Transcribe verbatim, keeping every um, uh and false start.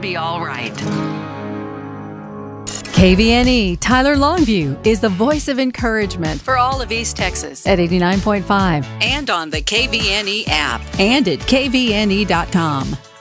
be all right. K V N E Tyler Longview is the voice of encouragement For all of East Texas. at eighty-nine point five And on the K V N E app. and at K V N E dot com.